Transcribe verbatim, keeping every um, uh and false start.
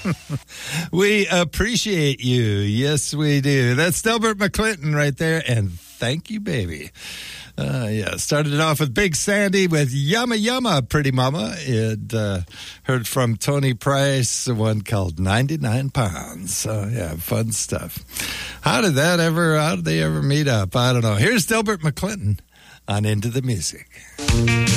We appreciate you. Yes, we do. That's Delbert McClinton right there. And thank you, baby. Uh, yeah, started it off with Big Sandy with Yumma Yumma, Pretty Mama. It uh, heard from Tony Price, the one called ninety-nine pounds. So, yeah, fun stuff. How did that ever, how did they ever meet up? I don't know. Here's Delbert McClinton on Into the Music.